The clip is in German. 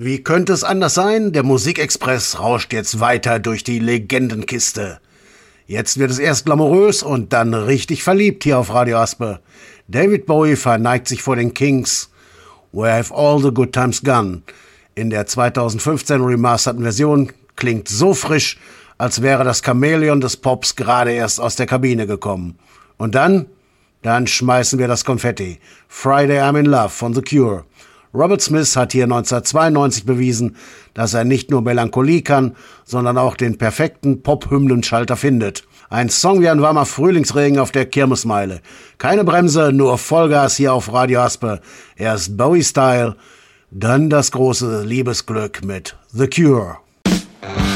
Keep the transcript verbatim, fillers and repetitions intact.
Wie könnte es anders sein? Der Musikexpress rauscht jetzt weiter durch die Legendenkiste. Jetzt wird es erst glamourös und dann richtig verliebt hier auf Radio Aspe. David Bowie verneigt sich vor den Kings. Where have all the good times gone? In der zweitausendfünfzehn remasterten Version klingt so frisch, als wäre das Chamäleon des Pops gerade erst aus der Kabine gekommen. Und dann? Dann schmeißen wir das Konfetti. Friday I'm in Love von The Cure. Robert Smith hat hier neunzehnhundertzweiundneunzig bewiesen, dass er nicht nur Melancholie kann, sondern auch den perfekten Pop-Hymnenschalter findet. Ein Song wie ein warmer Frühlingsregen auf der Kirmesmeile. Keine Bremse, nur Vollgas hier auf Radio Aspe. Erst Bowie-Style, dann das große Liebesglück mit The Cure.